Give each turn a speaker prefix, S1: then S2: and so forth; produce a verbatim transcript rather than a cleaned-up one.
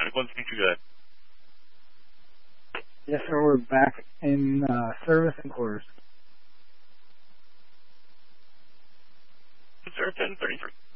S1: one speak to good.
S2: Yes, sir. We're back in uh, service and quarters.
S1: Sir, ten thirty-three.